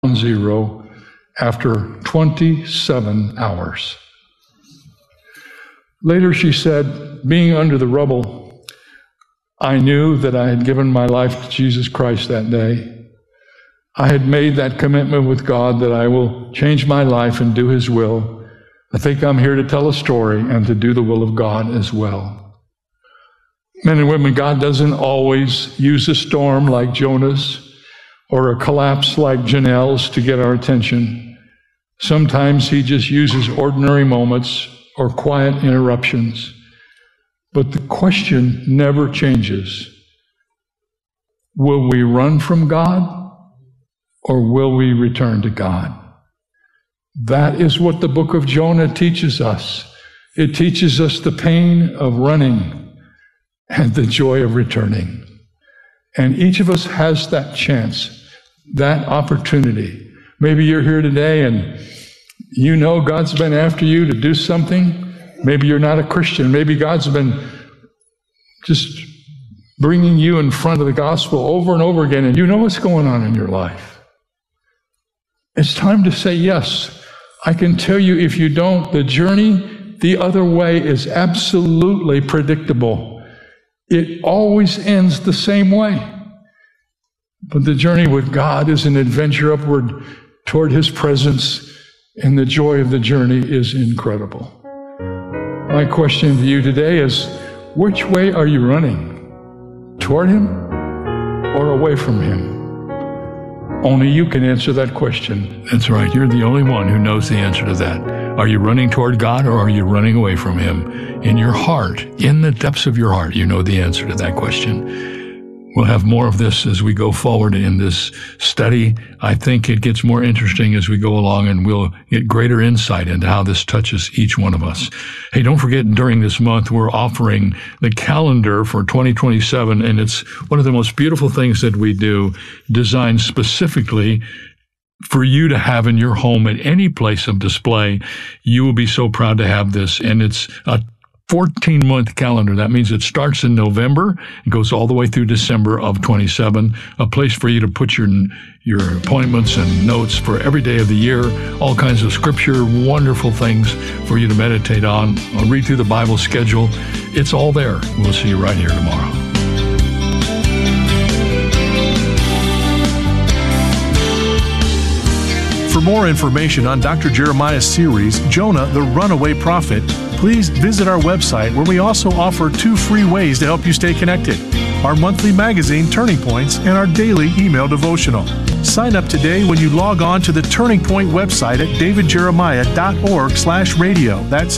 zero after 27 hours. Later she said, being under the rubble, I knew that I had given my life to Jesus Christ that day. I had made that commitment with God that I will change my life and do His will. I think I'm here to tell a story and to do the will of God as well. Men and women, God doesn't always use a storm like Jonah's or a collapse like Janelle's to get our attention. Sometimes He just uses ordinary moments or quiet interruptions. But the question never changes. Will we run from God or will we return to God? That is what the book of Jonah teaches us. It teaches us the pain of running and the joy of returning. And each of us has that chance, that opportunity. Maybe you're here today and you know God's been after you to do something. Maybe you're not a Christian. Maybe God's been just bringing you in front of the gospel over and over again, and you know what's going on in your life. It's time to say yes. I can tell you, if you don't, the journey the other way is absolutely predictable. It always ends the same way. But the journey with God is an adventure upward toward His presence, and the joy of the journey is incredible. My question to you today is, which way are you running? Toward Him or away from Him? Only you can answer that question. That's right. You're the only one who knows the answer to that. Are you running toward God or are you running away from Him? In your heart, in the depths of your heart, you know the answer to that question. We'll have more of this as we go forward in this study. I think it gets more interesting as we go along, and we'll get greater insight into how this touches each one of us. Hey, don't forget, during this month, we're offering the calendar for 2027, and it's one of the most beautiful things that we do, designed specifically for you to have in your home at any place of display. You will be so proud to have this, and it's a 14-month calendar. That means it starts in November and goes all the way through December of 27, a place for you to put your appointments and notes for every day of the year, all kinds of scripture, wonderful things for you to meditate on. I'll read through the Bible schedule. It's all there. We'll see you right here tomorrow. For more information on Dr. Jeremiah's series, Jonah, the Runaway Prophet, please visit our website, where we also offer 2 free ways to help you stay connected: our monthly magazine, Turning Points, and our daily email devotional. Sign up today when you log on to the Turning Point website at davidjeremiah.org/radio. That's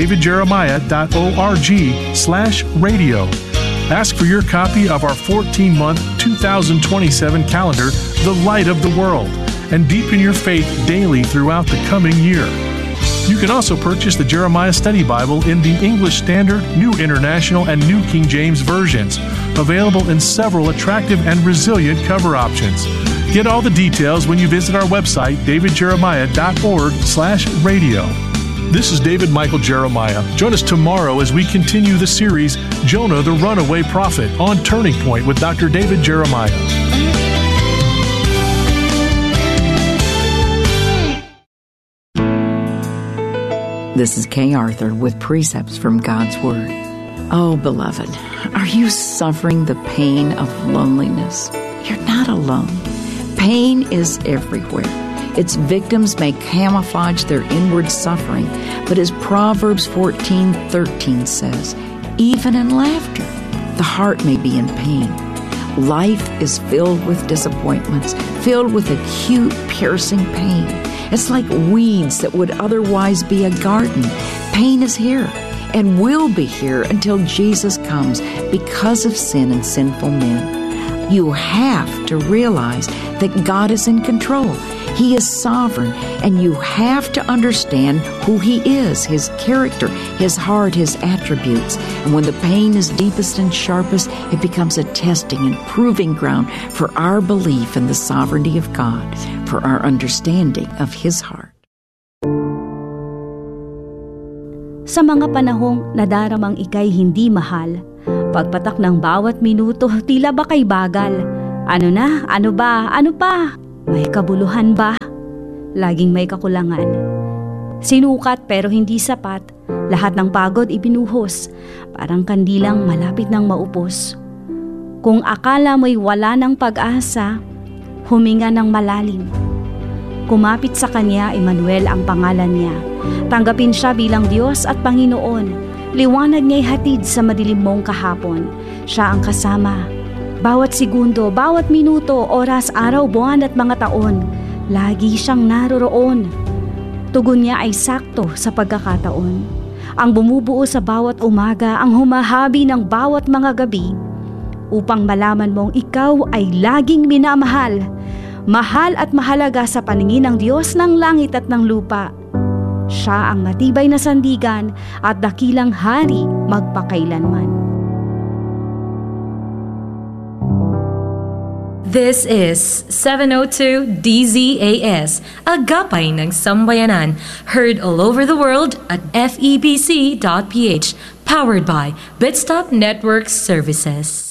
davidjeremiah.org/radio. Ask for your copy of our 14-month 2027 calendar, The Light of the World, and deepen your faith daily throughout the coming year. You can also purchase the Jeremiah Study Bible in the English Standard, New International, and New King James versions, available in several attractive and resilient cover options. Get all the details when you visit our website, davidjeremiah.org/radio. This is David Michael Jeremiah. Join us tomorrow as we continue the series, Jonah, the Runaway Prophet, on Turning Point with Dr. David Jeremiah. This is Kay Arthur with Precepts from God's Word. Oh, beloved, are you suffering the pain of loneliness? You're not alone. Pain is everywhere. Its victims may camouflage their inward suffering, but as Proverbs 14:13 says, even in laughter, the heart may be in pain. Life is filled with disappointments, filled with acute, piercing pain. It's like weeds that would otherwise be a garden. Pain is here and will be here until Jesus comes because of sin and sinful men. You have to realize that God is in control. He is sovereign, and you have to understand who He is, His character, His heart, His attributes. And when the pain is deepest and sharpest, it becomes a testing and proving ground for our belief in the sovereignty of God, for our understanding of His heart. Sa mga panahong nadaramang ika'y hindi mahal, pagpatak ng bawat minuto, tila ba kay bagal? Ano na? Ano ba? Ano pa? May kabuluhan ba? Laging may kakulangan. Sinukat pero hindi sapat. Lahat ng pagod ibinuhos. Parang kandilang malapit ng maupos. Kung akala mo'y wala ng pag-asa, huminga ng malalim. Kumapit sa kanya, Emmanuel ang pangalan niya. Tanggapin siya bilang Diyos at Panginoon. Liwanag niya'y hatid sa madilim mong kahapon. Siya ang kasama. Bawat segundo, bawat minuto, oras, araw, buwan at mga taon, lagi siyang naroroon. Tugon niya ay sakto sa pagkakataon. Ang bumubuo sa bawat umaga, ang humahabi ng bawat mga gabi, upang malaman mong ikaw ay laging minamahal. Mahal at mahalaga sa paningin ng Diyos ng langit at ng lupa. Siya ang matibay na sandigan at dakilang hari magpakailanman. This is 702 DZAS, Agapay ng Sambayanan, heard all over the world at febc.ph, powered by Bitstop Network Services.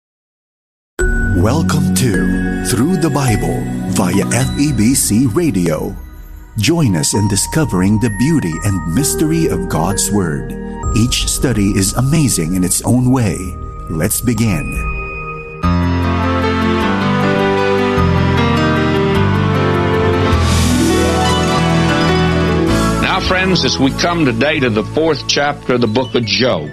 Welcome to Through the Bible via FEBC Radio. Join us in discovering the beauty and mystery of God's Word. Each study is amazing in its own way. Let's begin. Now, friends, as we come today to the 4th chapter of the book of Job,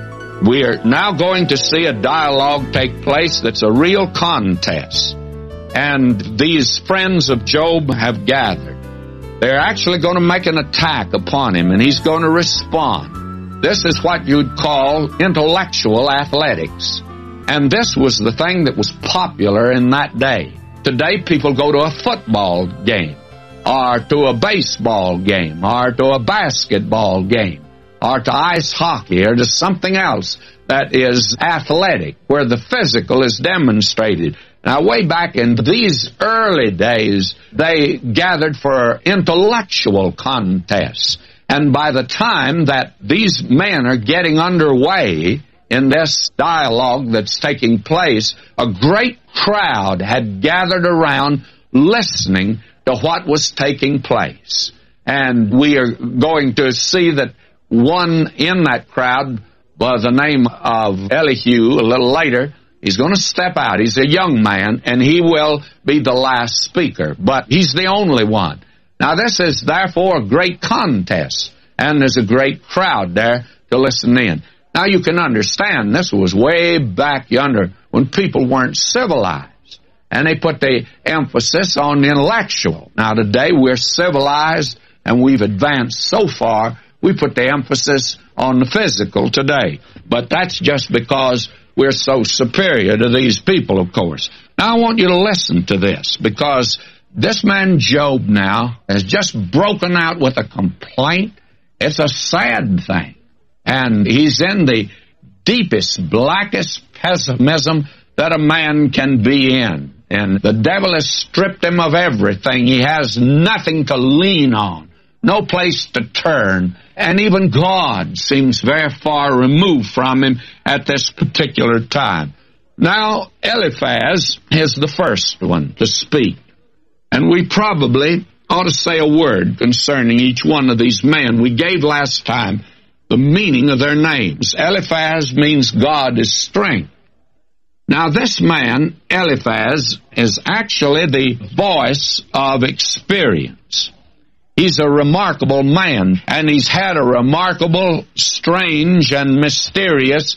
we are now going to see a dialogue take place that's a real contest. And these friends of Job have gathered. They're actually going to make an attack upon him, and he's going to respond. This is what you'd call intellectual athletics. And this was the thing that was popular in that day. Today, people go to a football game, or to a baseball game, or to a basketball game, or to ice hockey, or to something else that is athletic, where the physical is demonstrated. Now, way back in these early days, they gathered for intellectual contests. And by the time that these men are getting underway in this dialogue that's taking place, a great crowd had gathered around listening to what was taking place. And we are going to see that one in that crowd by the name of Elihu, a little later, he's going to step out. He's a young man, and he will be the last speaker, but he's the only one. Now, this is therefore a great contest, and there's a great crowd there to listen in. Now, you can understand this was way back yonder when people weren't civilized, and they put the emphasis on the intellectual. Now, today we're civilized, and we've advanced so far, we put the emphasis on the physical today. But that's just because we're so superior to these people, of course. Now, I want you to listen to this, because this man Job now has just broken out with a complaint. It's a sad thing. And he's in the deepest, blackest pessimism that a man can be in. And the devil has stripped him of everything. He has nothing to lean on, no place to turn. And even God seems very far removed from him at this particular time. Now, Eliphaz is the first one to speak. And we probably ought to say a word concerning each one of these men. We gave last time the meaning of their names. Eliphaz means God is strength. Now, this man, Eliphaz, is actually the voice of experience. He's a remarkable man, and he's had a remarkable, strange, and mysterious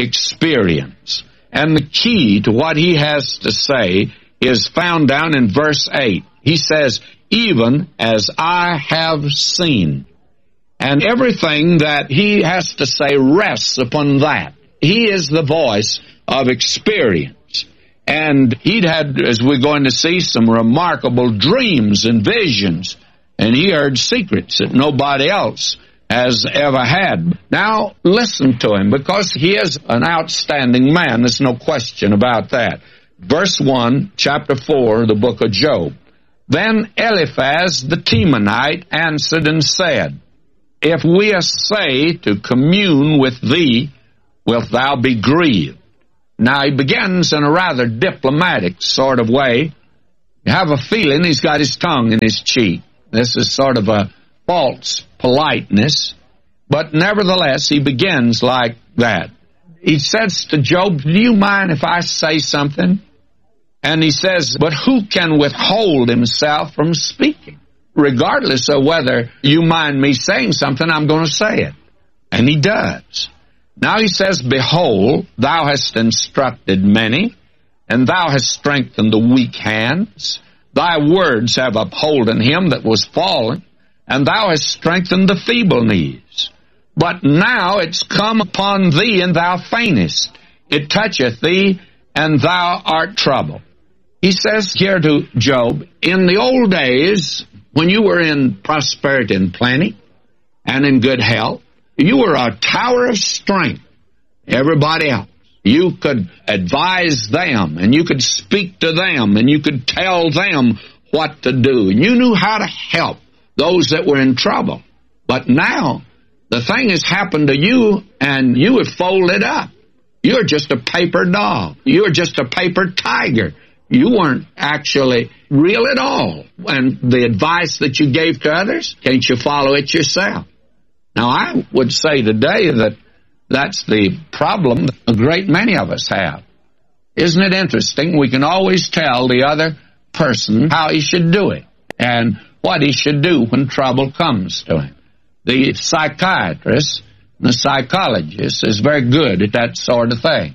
experience. And the key to what he has to say is found down in verse 8. He says, even as I have seen. And everything that he has to say rests upon that. He is the voice of experience. And he'd had, as we're going to see, some remarkable dreams and visions. And he heard secrets that nobody else has ever had. Now, listen to him, because he is an outstanding man. There's no question about that. Verse 1, chapter 4, the book of Job. Then Eliphaz the Temanite answered and said, if we essay to commune with thee, wilt thou be grieved? Now, he begins in a rather diplomatic sort of way, You have a feeling he's got his tongue in his cheek. This is sort of a false politeness, but nevertheless, he begins like that. He says to Job, do you mind if I say something? And he says, but who can withhold himself from speaking? Regardless of whether you mind me saying something, I'm going to say it. And he does. Now he says, behold, thou hast instructed many, and thou hast strengthened the weak hands. Thy words have upholden him that was fallen, and thou hast strengthened the feeble knees. But now it's come upon thee, and thou faintest. It toucheth thee, and thou art troubled. He says here to Job, in the old days, when you were in prosperity and plenty, and in good health, you were a tower of strength. Everybody else, you could advise them, and you could speak to them, and you could tell them what to do. And you knew how to help those that were in trouble. But now, the thing has happened to you, and you have folded up. You're just a paper dog. You're just a paper tiger. You weren't actually real at all. And the advice that you gave to others, can't you follow it yourself? Now, I would say today that that's the problem that a great many of us have. Isn't it interesting? We can always tell the other person how he should do it and what he should do when trouble comes to him. The psychiatrist, the psychologist is very good at that sort of thing.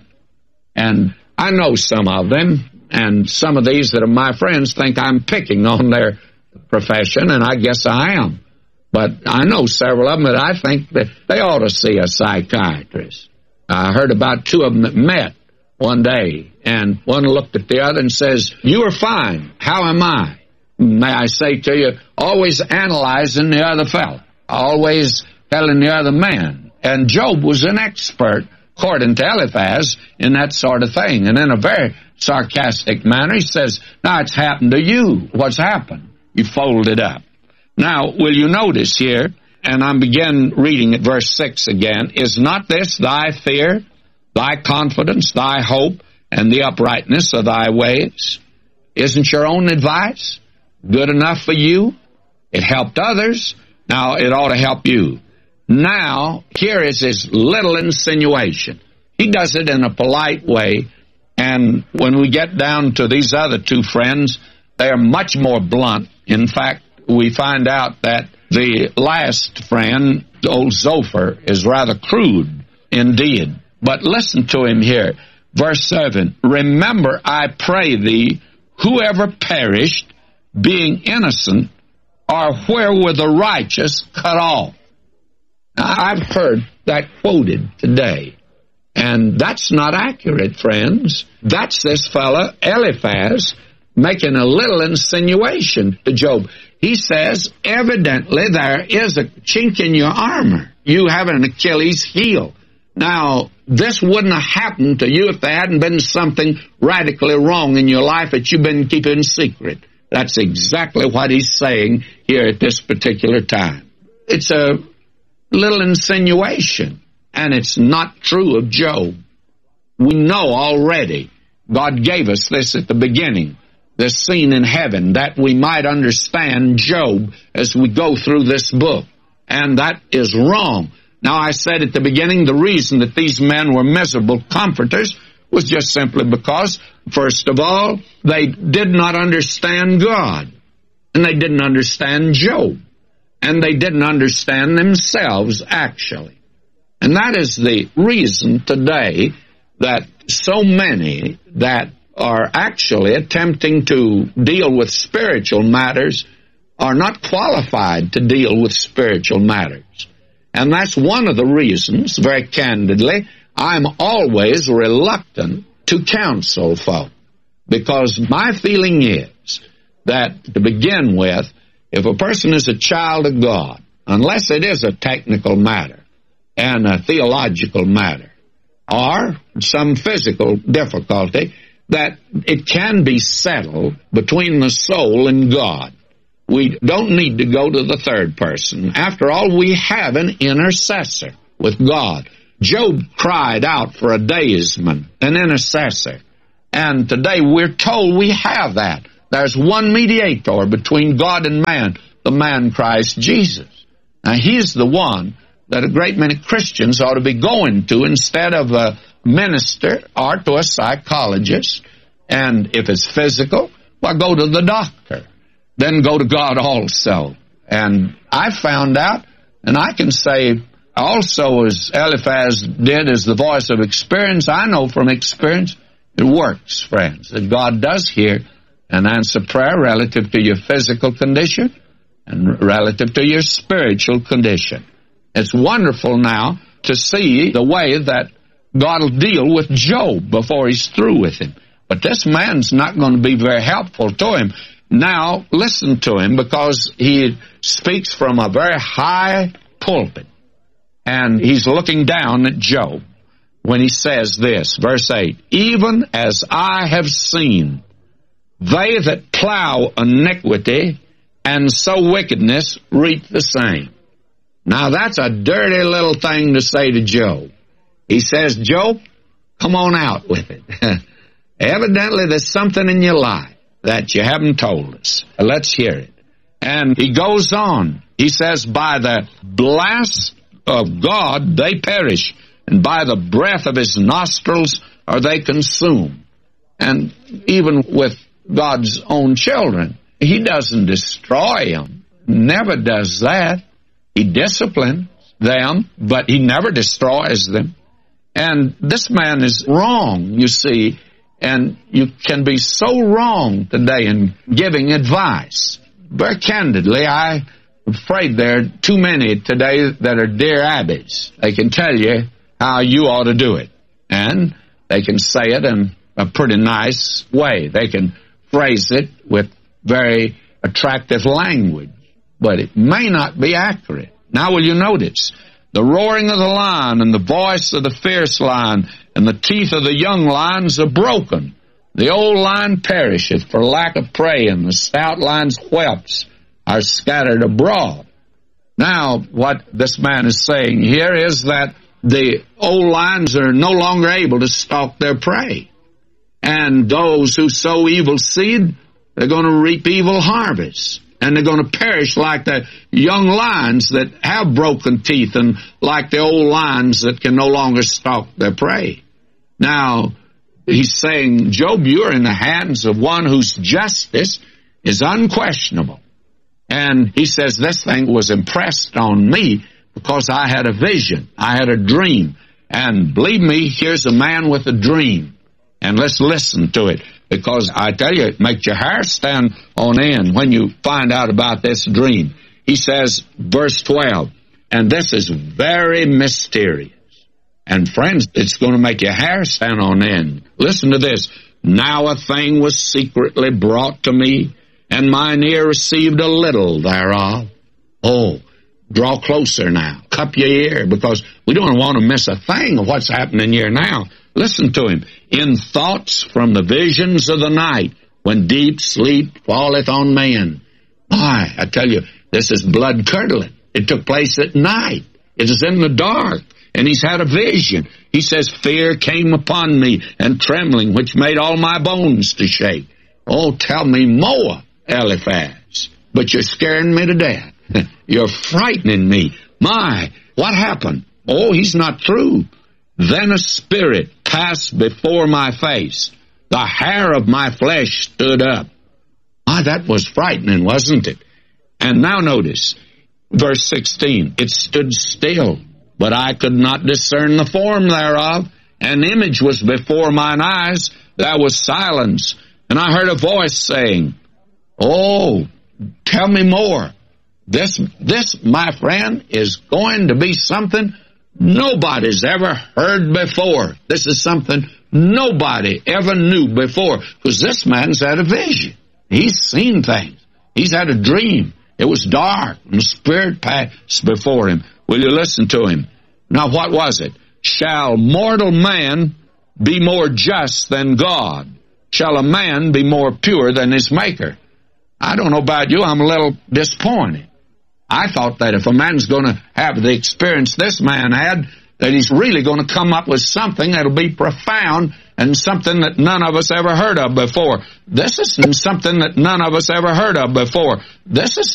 And I know some of them, and some of these that are my friends think I'm picking on their profession, and I guess I am. But I know several of them that I think that they ought to see a psychiatrist. I heard about two of them that met one day, and one looked at the other and says, you are fine. How am I? May I say to you, always analyzing the other fellow, always telling the other man. And Job was an expert, according to Eliphaz, in that sort of thing. And in a very sarcastic manner, he says, now it's happened to you. What's happened? You folded up. Now, will you notice here, and I'm begin reading at verse 6 again, is not this thy fear, thy confidence, thy hope, and the uprightness of thy ways? Isn't your own advice good enough for you? It helped others. Now it ought to help you. Now, here is his little insinuation. He does it in a polite way, and when we get down to these other two friends, they are much more blunt. In fact, we find out that the last friend, old Zophar, is rather crude indeed. But listen to him here. Verse 7, remember, I pray thee, whoever perished, being innocent, or where were the righteous cut off? Now, I've heard that quoted today, and that's not accurate, friends. That's this fellow, Eliphaz, making a little insinuation to Job. He says, evidently there is a chink in your armor. You have an Achilles heel. Now, this wouldn't have happened to you if there hadn't been something radically wrong in your life that you've been keeping secret. That's exactly what he's saying here at this particular time. It's a little insinuation, and it's not true of Job. We know already God gave us this at the beginning, this scene in heaven, that we might understand Job as we go through this book. And that is wrong. Now, I said at the beginning, the reason that these men were miserable comforters was just simply because, first of all, they did not understand God. And they didn't understand Job. And they didn't understand themselves, actually. And that is the reason today that so many that are actually attempting to deal with spiritual matters are not qualified to deal with spiritual matters. And that's one of the reasons, very candidly, I'm always reluctant to counsel folk. Because my feeling is that, to begin with, if a person is a child of God, unless it is a technical matter and a theological matter, or some physical difficulty, that it can be settled between the soul and God. We don't need to go to the third person. After all, we have an intercessor with God. Job cried out for a daysman, an intercessor. And today we're told we have that. There's one mediator between God and man, the man Christ Jesus. Now, he's the one that a great many Christians ought to be going to instead of a minister or to a psychologist. And if it's physical, well, go to the doctor. Then go to God also. And I found out, and I can say also, as Eliphaz did, as the voice of experience, I know from experience, it works, friends, that God does hear and answer prayer relative to your physical condition and relative to your spiritual condition. It's wonderful now to see the way that God will deal with Job before he's through with him. But this man's not going to be very helpful to him. Now, listen to him, because he speaks from a very high pulpit. And he's looking down at Job when he says this, verse 8, "Even as I have seen, they that plow iniquity and sow wickedness reap the same." Now, that's a dirty little thing to say to Job. He says, Job, come on out with it. Evidently, there's something in your life that you haven't told us. Let's hear it. And he goes on. He says, "By the blast of God they perish, and by the breath of his nostrils are they consumed." And even with God's own children, he doesn't destroy them. Never does that. He disciplines them, but he never destroys them. And this man is wrong, you see, and you can be so wrong today in giving advice. Very candidly, I'm afraid there are too many today that are dear abbeys. They can tell you how you ought to do it, and they can say it in a pretty nice way. They can phrase it with very attractive language, but it may not be accurate. Now, will you notice? The roaring of the lion and the voice of the fierce lion and the teeth of the young lions are broken. The old lion perisheth for lack of prey, and the stout lion's whelps are scattered abroad. Now, what this man is saying here is that the old lions are no longer able to stalk their prey. And those who sow evil seed, they're going to reap evil harvests. And they're going to perish like the young lions that have broken teeth, and like the old lions that can no longer stalk their prey. Now, he's saying, Job, you're in the hands of one whose justice is unquestionable. And he says, this thing was impressed on me because I had a vision. I had a dream. And believe me, here's a man with a dream. And let's listen to it, because I tell you, it makes your hair stand on end when you find out about this dream. He says, verse 12, and this is very mysterious. And friends, it's going to make your hair stand on end. Listen to this. Now a thing was secretly brought to me, and mine ear received a little thereof. Oh, draw closer now. Cup your ear, because we don't want to miss a thing of what's happening here now. Listen to him. In thoughts from the visions of the night, when deep sleep falleth on man. Why, I tell you, this is blood-curdling. It took place at night. It is in the dark, and he's had a vision. He says, fear came upon me, and trembling, which made all my bones to shake. Oh, tell me more, Eliphaz. But you're scaring me to death. You're frightening me. My, what happened? Oh, he's not through. Then a spirit passed before my face. The hair of my flesh stood up. Ah, that was frightening, wasn't it? And now notice, verse 16, it stood still, but I could not discern the form thereof. An image was before mine eyes, there was silence, and I heard a voice saying, oh, tell me more. This, my friend, is going to be something nobody's ever heard before. This is something nobody ever knew before, because this man's had a vision. He's seen things. He's had a dream. It was dark, and the Spirit passed before him. Will you listen to him? Now, what was it? Shall mortal man be more just than God? Shall a man be more pure than his Maker? I don't know about you, I'm a little disappointed. I thought that if a man's going to have the experience this man had, that he's really going to come up with something that'll be profound and something that none of us ever heard of before. This is something that none of us ever heard of before. This is